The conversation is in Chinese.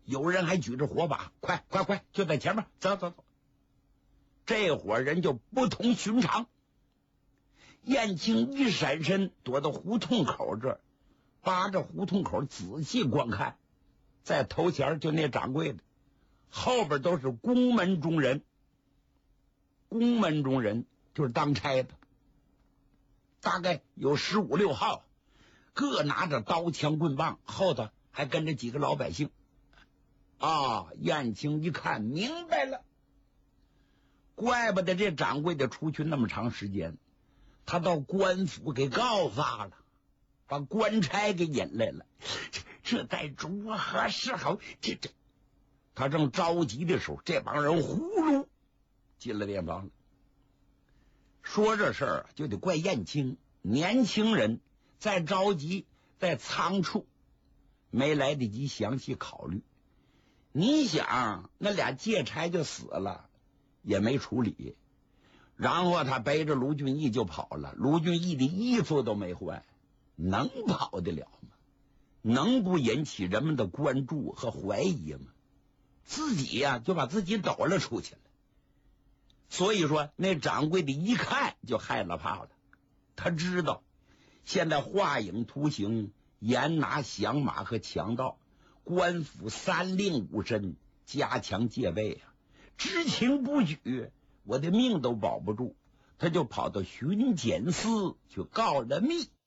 有人还举着火把，快，就在前面，走。这伙人就不同寻常。燕青一闪身，躲到胡同口这儿，扒着胡同口仔细观看，在头前就那掌柜的，后边都是宫门中人。宫门中人就是当差的，大概有15、16号，各拿着刀枪棍棒，后头还跟着几个老百姓。燕青一看明白了，怪不得这掌柜的出去那么长时间，他到官府给告发了，把官差给引来了。这该如何是好？他正着急的时候，这帮人呼噜进了店房了。说这事儿就得怪燕青，年轻人再着急，再仓促，没来得及详细考虑。你想，那俩借差就死了，也没处理，然后他背着卢俊义就跑了，卢俊义的衣服都没换，能跑得了吗？能不引起人们的关注和怀疑吗？自己呀，就把自己抖了出去了。所以说，那掌柜的一看就害了怕了，他知道现在画影图形，严拿降马和强盗，官府3令5申，加强戒备啊，知情不举，我的命都保不住。他就跑到巡检司去告了密。